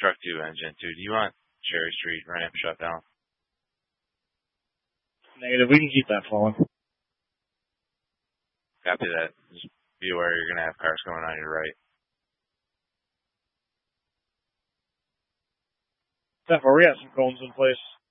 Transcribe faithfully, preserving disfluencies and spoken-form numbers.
truck two engine two. Do you want Cherry Street ramp shut down? Negative. We can keep that flowing. Copy that. Just be aware you're going to have cars coming on your right. Steph, are we at some cones in place?